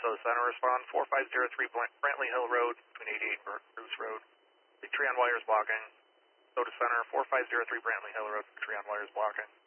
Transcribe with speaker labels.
Speaker 1: Alpha Center, respond 4503 Brantley Hill Road between 88 Bruce Road. Big tree on wires blocking. So to center 4503 Brantley Hill Road, tree on wires blocking.